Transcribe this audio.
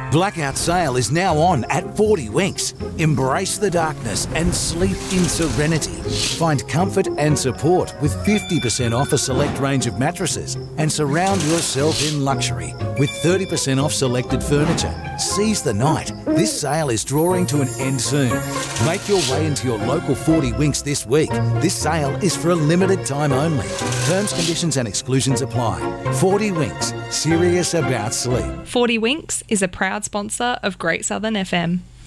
Blackout sale is now on at 40 Winks. Embrace the darkness and sleep in serenity. Find comfort and support with 50% off a select range of mattresses and surround yourself in luxury with 30% off selected furniture. Seize the night. This sale is drawing to an end soon. Make your way into your local 40 Winks this week. This sale is for a limited time only. Terms, conditions and exclusions apply. 40 Winks. Serious about sleep. 40 Winks is a proud sponsor of Great Southern FM.